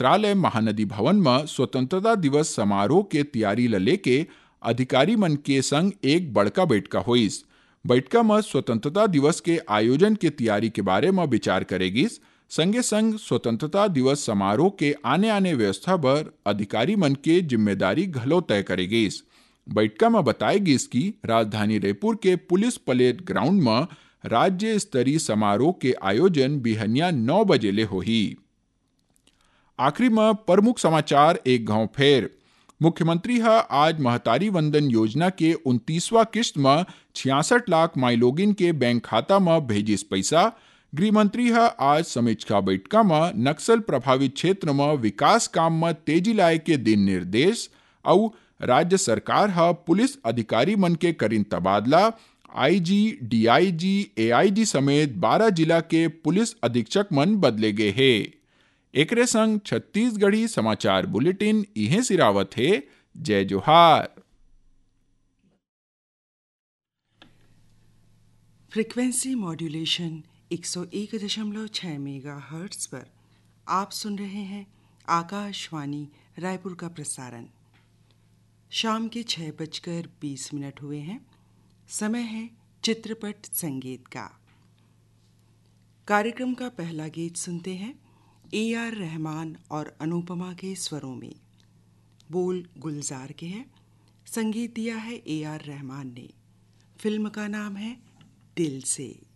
मंत्रालय महानदी भवन में स्वतंत्रता दिवस समारोह के तैयारी ल लेके अधिकारी मन के संग एक बड़का बैठका होइस। बैठका में स्वतंत्रता दिवस के आयोजन के तैयारी के बारे में विचार करेगिस। संगे संग स्वतंत्रता दिवस समारोह के आने आने व्यवस्था पर अधिकारी मन के जिम्मेदारी घलो तय करेगिस। बैठका में बताएगिस कि राजधानी रायपुर के पुलिस परेड ग्राउंड में राज्य स्तरीय समारोह के आयोजन बिहनिया 9 बजे ले होही। आखिरी में प्रमुख समाचार एक गांव फेर। मुख्यमंत्री आज महतारी वंदन योजना के 29वां किस्त में 66 लाख माइलोगिन के बैंक खाता में भेजिस पैसा। गृह मंत्री आज समीक्षा बैठका में नक्सल प्रभावित क्षेत्र में विकास काम में तेजी लाए के दिन निर्देश और राज्य सरकार पुलिस अधिकारी मन के करिन तबादला। आईजी, डीआईजी, एआईजी समेत 12 जिला के पुलिस अधीक्षक मन बदले गए हैं। एकरे संग छत्तीसगढ़ी समाचार बुलेटिन इहे सिरावत है। जय जोहार। फ्रीक्वेंसी मॉड्यूलेशन 101.6 मेगाहर्ट्ज पर आप सुन रहे हैं आकाशवाणी रायपुर का प्रसारण। शाम के 6:20 हुए हैं। समय है चित्रपट संगीत का। कार्यक्रम का पहला गीत सुनते हैं AR रहमान और अनुपमा के स्वरों में। बोल गुलजार के हैं। संगीत दिया है AR रहमान ने। फिल्म का नाम है दिल से।